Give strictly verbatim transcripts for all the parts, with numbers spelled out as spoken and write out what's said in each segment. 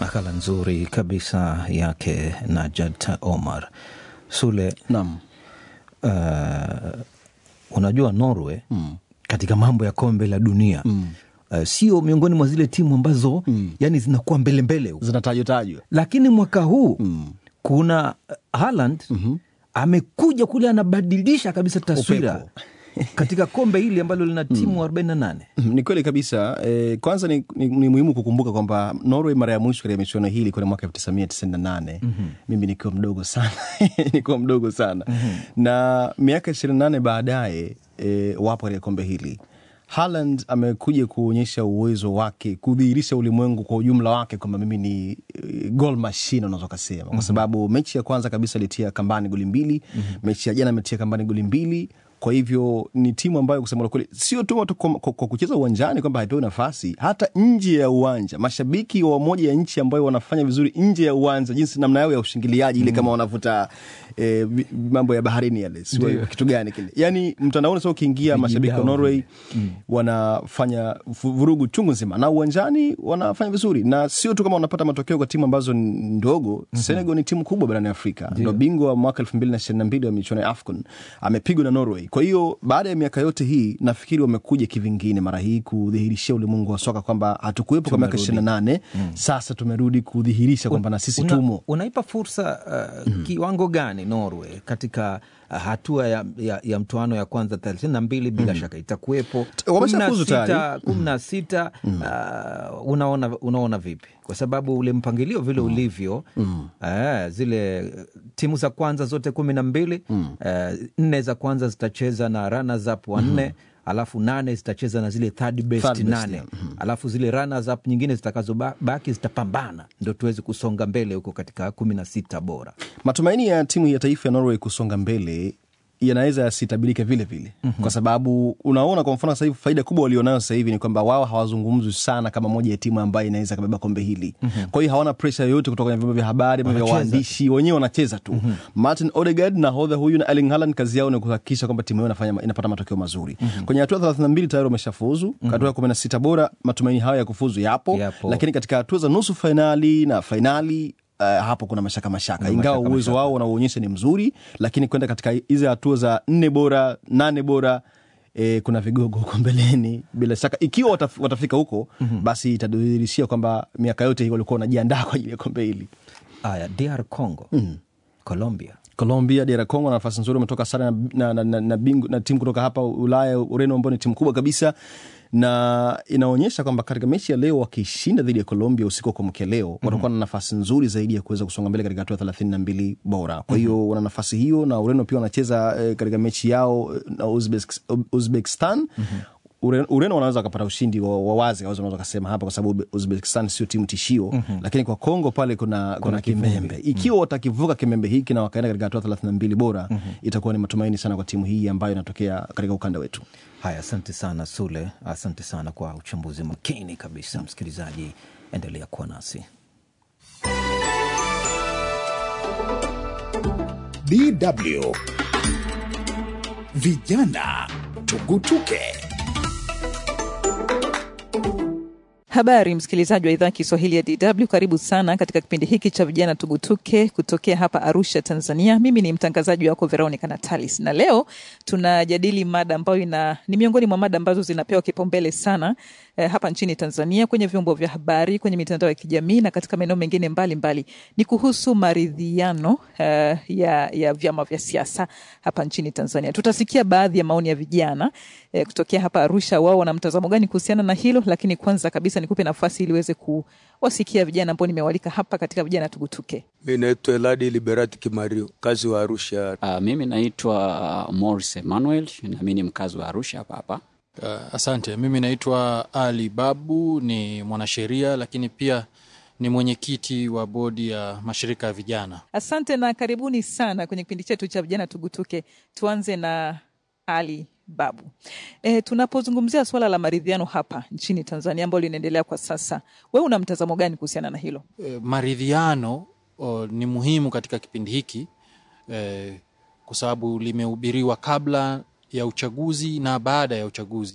nakala nzuri kabisa yake Najat Omar. Sule, naam. Uh, unajua Norway mm. katika mambo ya kombe la dunia mm. uh, sio miongoni mwa zile timu ambazo mm. yani zinakuwa mbele mbele huko, zinatajwa tajwa, lakini mwaka huu mm. kuna Haaland mm-hmm. amekuja kule anabadilisha kabisa taswira katika kombe hili ambalo lina timu mm. arobaini na nane. Ni kweli kabisa. E, kwanza ni, ni, ni muhimu kukumbuka kwamba Norway mara ya mwisho katika michuano hili kwa mwaka elfu tisa mia tisini na nane. Mm-hmm. Mimi nikiwa mdogo sana. nikiwa mdogo sana. Mm-hmm. Na miaka ishirini na nane baadaye e, wapo katika kombe hili. Haaland amekuja kuonyesha uwezo wake, kudhihirisha ulimwengu kwa ujumla wake kwamba mimi ni uh, goal machine unaweza kusema. Mm-hmm. Kwa sababu mechi ya kwanza kabisa alitia kambani goli mbili, mm-hmm. mechi ya jana ametia kambani goli mbili. Kwa hivyo ni timu ambayo kusema kweli sio tu kwa, kwa, kwa kucheza uwanjani kwamba haipewi nafasi, hata nje ya uwanja. Mashabiki wa moja ya nchi ambayo wanafanya vizuri nje ya uwanja, jinsi namna yao ya ushingiliaji ile mm. kama wanavuta eh, mambo ya baharini yale, sio kitu gani kile. Yaani mtandaoni sio ukiingia mashabiki wa Norway mm. wanafanya vurugu chungu nzima, na uwanjani wanafanya vizuri. Na sio tu kama wanapata matokeo kwa timu ambazo ndogo. Mm-hmm. Senegal ni timu kubwa barani Afrika. Ndio bingwa wa mwaka elfu mbili na ishirini na mbili wa michuano ya AFCON. Amepigwa na Norway. Kwa hiyo baada ya miaka yote hii nafikiri wamekuja kivingine mara hii kudhihirisha ulimwengu wa soka kwamba hatukuwepo kwa miaka ishirini na nane. Mm. Sasa tumerudi kudhihirisha kwamba na sisi tumo. Una, unaipa fursa uh, mm. kiwango gani Norway katika uh, hatua ya, ya, ya mtoano ya kwanza thelathini na mbili bila mm. shaka itakuwepo kumi na sita. Mm. Uh, unaona, unaona vipi? Kwa sababu ule mpangilio vile mm. ulivyo mm. Uh, zile timu za kwanza zote kumi na mbili, mm. uh, nne za kwanza zitacheza na runners up wa nne, mm. alafu nane zitacheza na zile third best, third best nane, mm. alafu zile runners up nyingine zitakazo baki zitapambana, ndio tuweze kusonga mbele huko katika kumi na sita bora. Matumaini ya timu ya taifa ya Norway kusonga mbele yanaweza yasitabirike vile vile. Mm-hmm. Kwa sababu unaona kwa mfano sasa hivi faida kubwa walionayo sasa hivi ni kwamba wao hawazungumzwi sana kama moja ya timu ambayo inaweza kubeba kombe hili. Mm-hmm. Kwa hiyo hawana pressure yoyote kutoka kwenye vyombo vya habari, vyombo vya waandishi, wenyewe wanacheza tu. Mm-hmm. Martin Odegaard na nahodha huyu na Erling Haaland kazi yao ni kuhakikisha kwamba timu yao inafanya inapata matokeo mazuri. Mm-hmm. Kwenye hatua thelathini na mbili tayari wameshafuzu. Mm-hmm. Hatua ya kumi na sita bora matumaini hayo ya kufuzu yapo. Yapo. Lakini katika hatua za nusu finali na finali Uh, hapo kuna mashaka mashaka. Kuna ingawa mashaka, uwezo wao unaoonyesha ni mzuri, lakini kwenda katika hizo hatua za nne bora, nane bora, eh, kuna vigogo huko mbeleni. Bila shaka ikiwa wataf, watafika huko, mm-hmm. basi itadhihirishia kwamba miaka yote hii walikuwa wanajiandaa kwa ajili ya kombe hili. Aya, D R Congo, mm. Colombia. Colombia, D R Congo na nafasi nzuri, umetoka sana na na, na, na, bingu, na timu kutoka hapa Ulaya, Ureno ambayo ni timu kubwa kabisa. Na inaonyesha kwamba katika mechi ya leo wakishinda dhidi ya Colombia usiku kwa mke leo, mm-hmm. watakuwa na nafasi nzuri zaidi ya kuweza kusonga mbele katika hatua thelathini na mbili bora. Kwa hiyo mm-hmm. wana nafasi hiyo, na Ureno pia wanacheza eh, katika mechi yao na Uzbek, Uzbekistan. Mm-hmm. Ureno, Ureno wanaweza kupata ushindi wa, wa wazi kama unaweza kusema hapa, kwa sababu Uzbekistan sio timu tishio. Mm-hmm. Lakini kwa Kongo pale kuna kuna, kuna kimembe. Ikiwa mm-hmm. watakivuka kimembe hiki na wakaenda katika hatua thelathini na mbili bora, mm-hmm. itakuwa ni matumaini sana kwa timu hii ambayo inatokea katika ukanda wetu. Haya, asante sana Sule, asante sana kwa uchambuzi makini kabisa. Msikilizaji, endelea kuwa nasi. D W Vijana Tugutuke. Habari msikilizaji wa idhaa Kiswahili ya D W, karibu sana katika kipindi hiki cha Vijana Tugutuke kutokea hapa Arusha, Tanzania. Mimi ni mtangazaji wako Veronica Natalis, na leo tunajadili mada ambayo ina ni miongoni mwa mada ambazo zinapewa kipaumbele sana eh, hapa nchini Tanzania kwenye vyombo vya habari, kwenye mitandao ya kijamii na katika maeneo mengine mbalimbali. Ni kuhusu maridhiano eh, ya ya vyama vya siasa hapa nchini Tanzania. Tutasikia baadhi ya maoni ya vijana eh, kutokea hapa Arusha, wao wana mtazamo gani kuhusiana na hilo, lakini kwanza kabisa nikupe nafasi ili uweze kuwasikia vijana ambao nimewalika hapa katika Vijana Tugutuke. Mimi naitwa Eladi Liberati Kimario, kazi wa Arusha. Uh, mimi naitwa uh, Morris Emmanuel, na mimi ni mkazi wa Arusha hapa hapa. Uh, asante. Mimi naitwa Ali Babu, ni mwanasheria lakini pia ni mwenyekiti wa bodi ya mashirika ya vijana. Asante na karibuni sana kwenye kipindi chetu cha Vijana Tugutuke. Tuanze na Ali Babu. E, tunapozungumzia swala la maridhiano hapa nchini Tanzania ambalo linaendelea kwa sasa, wewe una mtazamo gani kuhusiana na hilo? E, maridhiano o, ni muhimu katika kipindi hiki e, kwa sababu limehubiriwa kabla ya uchaguzi na baada ya uchaguzi.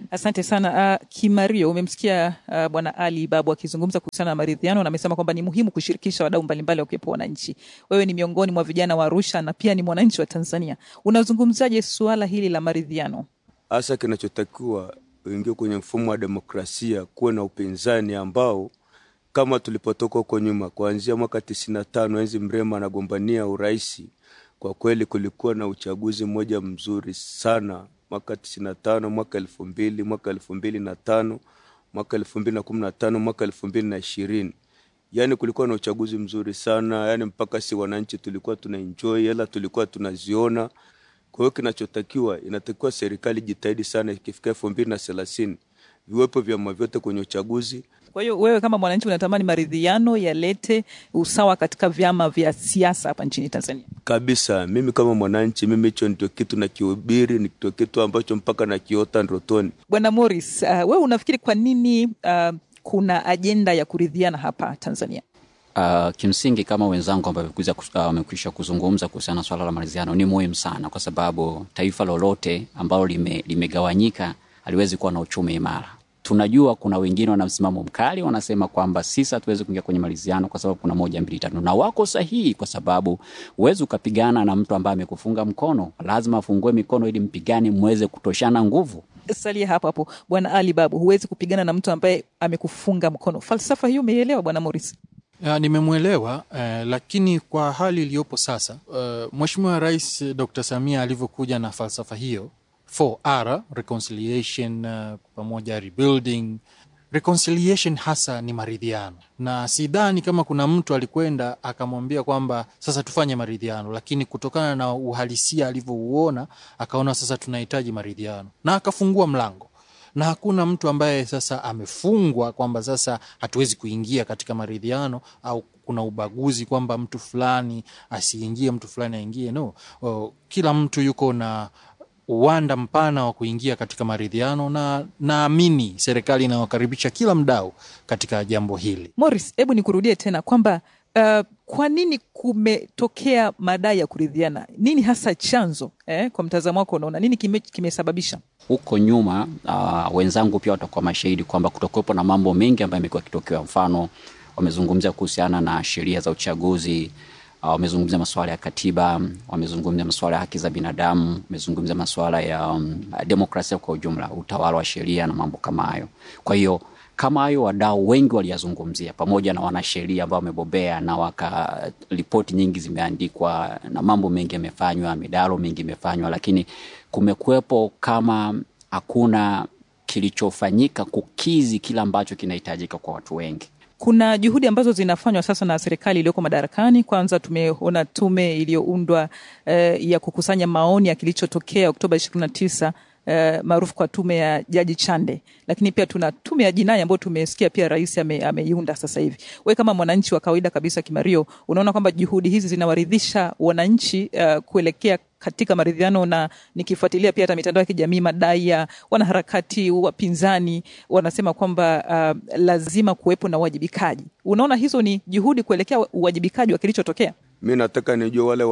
Asante sana. Uh, Kimario, umemsikia uh, Bwana Ali Babu akizungumza kuhusiana na maridhiano na amesema kwamba ni muhimu kushirikisha wadau mbalimbali wakiwepo wananchi. Wewe ni miongoni mwa vijana wa Arusha na pia ni mwananchi wa Tanzania. Unazungumzaje suala hili la maridhiano? Hasa kinachotakiwa uingie kwenye mfumo wa demokrasia, kuwe na upinzani ambao kama tulipotoka huko nyuma kuanzia mwaka tisini na tano enzi Mrema anagombania urais. Kwa kweli kulikuwa na uchaguzi mmoja mzuri sana mwaka tisini na tano, mwaka elfu mbili, mwaka elfu mbili na tano, mwaka elfu mbili na kumi na tano, mwaka elfu mbili na ishirini. Yani kulikuwa na uchaguzi mzuri sana, yani mpaka si wananchi tulikuwa tunaenjoy, hela tulikuwa tunaziona. Kwa hiyo kinachotakiwa, inatakiwa serikali jitahidi sana ikifika elfu mbili na thelathini viwepo vyama vyote kwenye uchaguzi. Kwa hiyo wewe kama mwananchi unatamani maridhiano yalete usawa katika vyama vya siasa hapa nchini Tanzania? Kabisa, mimi kama mwananchi, mimi hicho ndio kitu na kihubiri, ni kitu ambacho mpaka na kiota ndotoni. Bwana Morris, uh, wewe unafikiri kwa nini uh, kuna ajenda ya kuridhiana hapa Tanzania? Uh, kimsingi kama wenzangu ambao wamekwisha uh, kuzungumza kuhusiana na swala la maridhiano, ni muhimu sana kwa sababu taifa lolote ambalo lime, limegawanyika haliwezi kuwa na uchumi imara. Tunajua kuna wengine wana msimamo mkali, wanasema kwamba sisi hatuwezi kuingia kwenye maridhiano kwa sababu kuna moja mbili tatu, na wako sahihi, kwa sababu huwezi ukapigana na mtu ambaye amekufunga mkono. Lazima afungue mikono ili mpigane muweze kutoshana nguvu. Salia hapo hapo Bwana Ali Babu, huwezi kupigana na mtu ambaye amekufunga mkono. Falsafa hiyo umeelewa Bwana Morris? Ya, nimemuelewa, eh, lakini kwa hali iliyopo sasa, eh, Mheshimiwa Rais Doctor Samia alivyokuja na falsafa hiyo four R, reconciliation, uh, pamoja rebuilding. Reconciliation hasa ni maridhiano. Na sidhani kama kuna mtu alikwenda akamwambia kwamba sasa tufanye maridhiano, lakini kutokana na uhalisia alivyouona akaona sasa tunahitaji maridhiano na akafungua mlango. Na hakuna mtu ambaye sasa amefungwa kwamba sasa hatuwezi kuingia katika maridhiano au kuna ubaguzi kwamba mtu fulani asiingie, mtu fulani aingie. No, o, kila mtu yuko na uwanda mpana wa kuingia katika maridhiano, na naamini serikali inawakaribisha kila mdau katika jambo hili. Morris, hebu nikurudie tena kwamba uh, kwa nini kumetokea madai ya kuridhiana? Nini hasa chanzo? Eh, kwa mtazamo wako unaona nini kime, kimesababisha? Huko nyuma uh, wenzangu pia watakuwa mashahidi kwamba kutokuwepo na mambo mengi ambayo yamekuwa kitokea. Mfano, wamezungumzia kuhusiana na sheria za uchaguzi, wamezungumzia uh, masuala ya katiba, wamezungumzia masuala ya haki za binadamu, wamezungumzia masuala ya um, demokrasia kwa ujumla, utawala wa sheria na mambo kama hayo. Kwa hiyo kama hayo wadau wengi waliyazungumzia, pamoja na wanasheria ambao wamebobea, na waka ripoti nyingi zimeandikwa na mambo mengi yamefanywa, midaro mingi imefanywa, lakini kumekuwepo kama hakuna kilichofanyika kukizi kila ambacho kinahitajika kwa watu wengi. Kuna juhudi ambazo zinafanywa sasa na serikali iliyoko madarakani. Kwanza tumeona tume iliyoundwa uh, ya kukusanya maoni ya kilichotokea Oktoba ishirini na tisa, uh, maarufu kwa tume ya Jaji Chande. Lakini pia tuna tume ya jinai ambayo tumesikia pia rais ame, ameiunda sasa hivi. Wewe kama mwananchi wa kawaida kabisa Kimario, unaona kwamba juhudi hizi zinawaridhisha wananchi uh, kuelekea katika maridhiano? Na nikifuatilia pia hata mitandao ya kijamii, madai ya wanaharakati wapinzani wanasema kwamba uh, lazima kuwepo na uwajibikaji. Unaona hizo ni juhudi kuelekea uwajibikaji wa kilichotokea? Mimi nataka nijue wale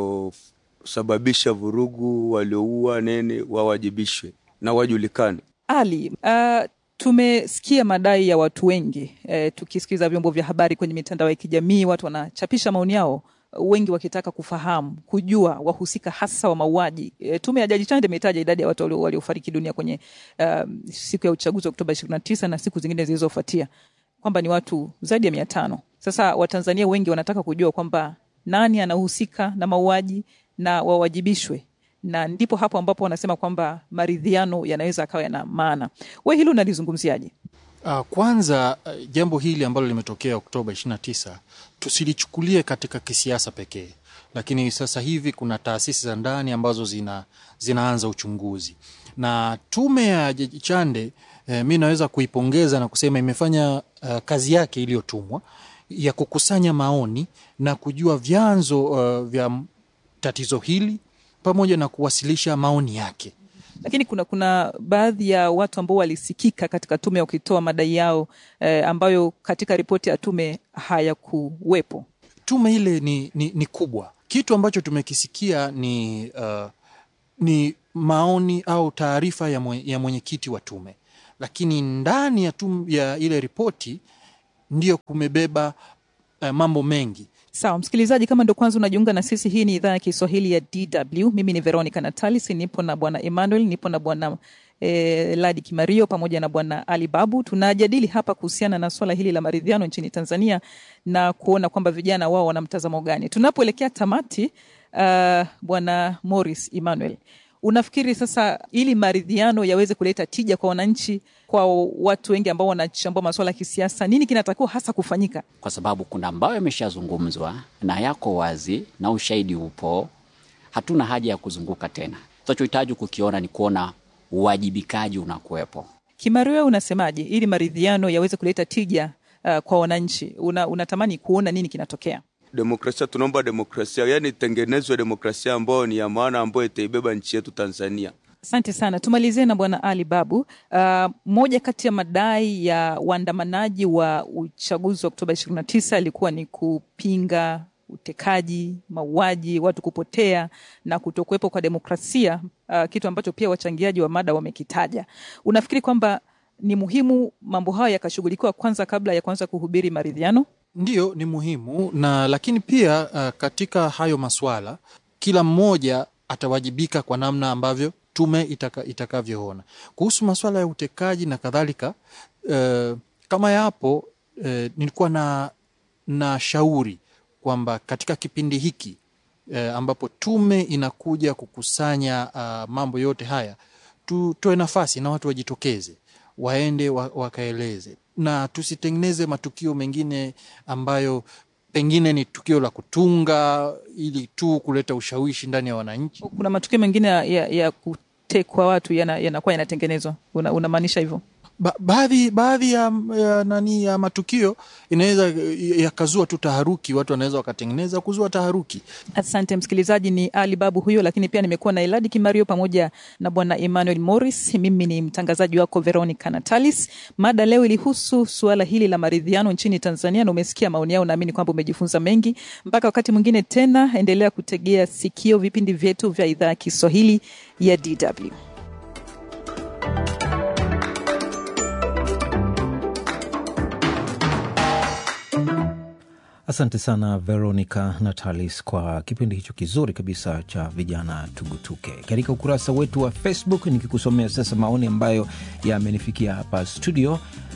waliosababisha vurugu, walioua nini, wawajibishwe na wajulikane. Ali, uh, tumesikia madai ya watu wengi, e, tukisikiza vyombo vya habari kwenye mitandao ya kijamii, watu wanachapisha maoni yao, wengi wakitaka kufahamu, kujua wahusika hasa wa mauaji. E, tume ya Jaji Chande imetaja idadi ya watu waliofariki dunia kwenye uh, siku ya uchaguzi wa Oktoba ishirini na tisa na siku zingine zilizofuatia kwamba ni watu zaidi ya mia tano. Sasa Watanzania wengi wanataka kujua kwamba nani anahusika na mauaji na wawajibishwe, na ndipo hapo ambapo wanasema kwamba maridhiano yanaweza akawa yana maana. Wewe hilo unalizungumziaje? Uh, kwanza uh, jambo hili ambalo limetokea Oktoba ishirini na tisa tusilichukulie katika kisiasa pekee, lakini sasa hivi kuna taasisi za ndani ambazo zina zinaanza uchunguzi, na tume ya Jaji Chande eh, mimi naweza kuipongeza na kusema imefanya uh, kazi yake iliyotumwa ya kukusanya maoni na kujua vyanzo uh, vya tatizo hili pamoja na kuwasilisha maoni yake. Lakini kuna kuna baadhi ya watu ambao walisikika katika tume wakitoa madai yao eh, ambayo katika ripoti ya tume hayakuwepo. Tume ile ni, ni, ni kubwa. Kitu ambacho tumekisikia ni uh, ni maoni au taarifa ya, mwe, ya mwenyekiti wa tume, lakini ndani ya, tum, ya ile ripoti ndio kumebeba uh, mambo mengi. Sawa, msikilizaji, kama ndo kwanza unajiunga na sisi, hii ni idhaa ya Kiswahili ya D W. Mimi ni Veronica Natalis, nipo na bwana Emmanuel, nipo na bwana eh, Ladi Kimario pamoja na bwana Ali Babu. Tunajadili hapa kuhusiana na swala hili la maridhiano nchini Tanzania na kuona kwamba vijana wao wana mtazamo gani. Tunapoelekea tamati, uh, bwana Morris Emmanuel, unafikiri sasa ili maridhiano yaweze kuleta tija kwa wananchi, kwa watu wengi ambao wanachambua masuala ya kisiasa, nini kinatakiwa hasa kufanyika? Kwa sababu kuna ambayo yameshazungumzwa na yako wazi na ushahidi upo, hatuna haja ya kuzunguka tena. Tunachohitaji kukiona ni kuona uwajibikaji unakuwepo. Kimario, unasemaje ili maridhiano yaweze kuleta tija uh, kwa wananchi? Una, unatamani kuona nini kinatokea? Demokrasia, tunaomba demokrasia, yani tengenezwe demokrasia ambayo ni ya maana, ambayo itaibeba nchi yetu Tanzania. Asante sana. Tumalizie na bwana Ali Babu. Uh, moja kati ya madai ya waandamanaji wa uchaguzi wa Oktoba ishirini na tisa ilikuwa ni kupinga utekaji, mauaji, watu kupotea na kutokuwepo kwa demokrasia, uh, kitu ambacho pia wachangiaji wa mada wamekitaja. Unafikiri kwamba ni muhimu mambo haya yakashughulikiwa kwanza kabla ya kuanza kuhubiri maridhiano? Ndiyo, ni muhimu, na lakini pia uh, katika hayo maswala kila mmoja atawajibika kwa namna ambavyo tume itaka, itakavyoona. Kuhusu maswala ya utekaji na kadhalika, uh, kama yapo, uh, nilikuwa na na shauri kwamba katika kipindi hiki uh, ambapo tume inakuja kukusanya uh, mambo yote haya, tutoe nafasi na watu wajitokeze, waende wakaeleze, na tusitengeneze matukio mengine ambayo pengine ni tukio la kutunga ili tu kuleta ushawishi ndani ya wananchi. Kuna matukio mengine ya, ya kutekwa watu yanakuwa yana yanatengenezwa. Una, unamaanisha hivyo? Ba, baadhi baadhi ya, ya nani ya matukio inaweza yakazua tu taharuki, watu wanaweza wakatengeneza kuzua taharuki. Asante msikilizaji, ni Ali Babu huyo, lakini pia nimekuwa na Eladi Kimario pamoja na bwana Emmanuel Morris. Mimi ni mtangazaji wako Veronica Natalis. Mada leo ilihusu suala hili la maridhiano nchini Tanzania, na umesikia maoni yao, naamini kwamba umejifunza mengi. Mpaka wakati mwingine tena, endelea kutegea sikio vipindi vyetu vya idhaa ya Kiswahili ya D W. Asante sana Veronica Natalis kwa kipindi hicho kizuri kabisa cha vijana tugutuke. Katika ukurasa wetu wa Facebook nikikusomea sasa maoni ambayo yamenifikia hapa studio.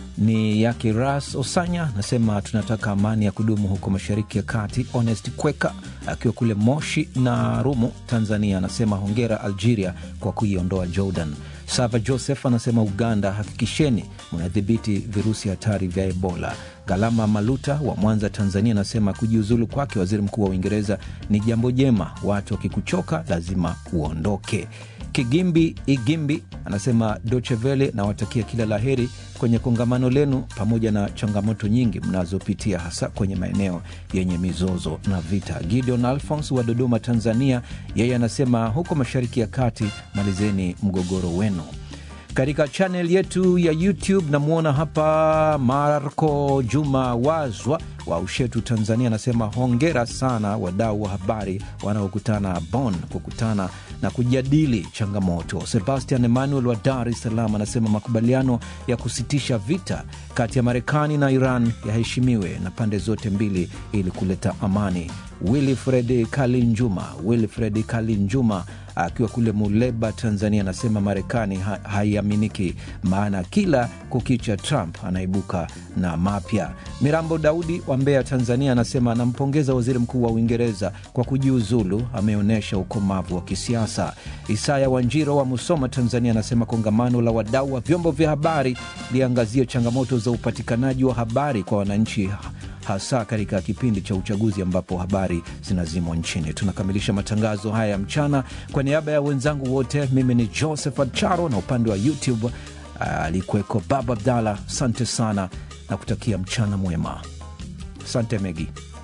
Ni yake Ras Osanya, nasema tunataka amani ya kudumu huko Mashariki ya Kati. Honest Kweka akiwa kule Moshi na Rumu, Tanzania, anasema hongera Algeria kwa kuiondoa Jordan. Sava Joseph anasema Uganda, hakikisheni mnadhibiti virusi hatari vya Ebola. Galama Maluta wa Mwanza, Tanzania, anasema kujiuzulu kwake waziri mkuu wa Uingereza ni jambo jema, watu wakikuchoka lazima uondoke. Kigimbi Igimbi anasema Deutsche Welle, na watakia kila laheri kwenye kongamano lenu pamoja na changamoto nyingi mnazopitia hasa kwenye maeneo yenye mizozo na vita. Gideon Alphonse wa Dodoma, Tanzania, yeye anasema huko Mashariki ya Kati malizeni mgogoro wenu. Katika channel yetu ya YouTube namuona hapa Marco Juma Wazwa wa Ushetu, Tanzania, anasema hongera sana wadau wa habari wanaokutana Bonn kukutana na kujadili changamoto. Sebastian Emmanuel wa Dar es Salaam anasema makubaliano ya kusitisha vita kati ya Marekani na Iran yaheshimiwe na pande zote mbili ili kuleta amani. Wilfred Kalinjuma, Wilfred Kalinjuma akiwa kule Muleba, Tanzania, anasema Marekani ha- haiaminiki, maana kila kukicha Trump anaibuka na mapya. Mirambo Daudi wa Mbeya, Tanzania, anasema anampongeza waziri mkuu wa Uingereza kwa kujiuzulu, ameonyesha ukomavu wa kisiasa. Isaya Wanjiro wa Musoma, Tanzania, anasema kongamano la wadau wa vyombo vya habari liangazia changamoto za upatikanaji wa habari kwa wananchi, hasa katika kipindi cha uchaguzi ambapo habari zinazimwa nchini. Tunakamilisha matangazo haya ya mchana. Kwa niaba ya wenzangu wote, mimi ni Joseph Acharo, na upande wa YouTube alikuweko Baba Abdalla. Asante sana na kutakia mchana mwema. Asante Megi.